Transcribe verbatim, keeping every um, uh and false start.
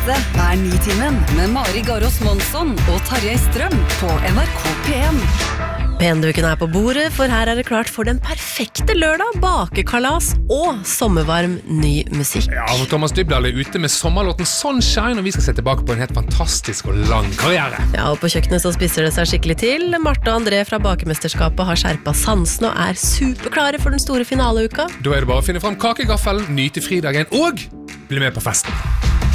Dette er Nitimen med Mari Garos Monsson og Tarjei Strøm på N R K P en. Penduken er på bordet, for her er det klart for den perfekte lørdag, bakekalas og sommervarm ny musikk. Ja, for Thomas Dybdahl er ute med sommerlåten Sunshine, og vi skal se tilbake på en helt fantastisk og lang karriere. Ja, og på kjøkkenet så spisser det seg skikkelig til. Marte og André fra Bakemesterskapet har skjerpet sansen og er superklare for den store finaleuka. Da er det bare å finne frem kakegaffelen, nyte fridagen og bli med på festen.